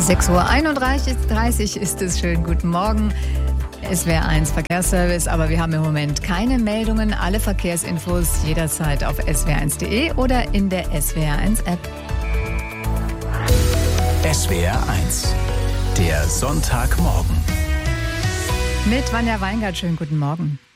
6:31 Uhr ist es. Schönen guten Morgen. SWR1 Verkehrsservice, aber wir haben im Moment keine Meldungen. Alle Verkehrsinfos jederzeit auf swr1.de oder in der SWR1 App. SWR1, der Sonntagmorgen. Mit Vanja Weingart, schönen guten Morgen.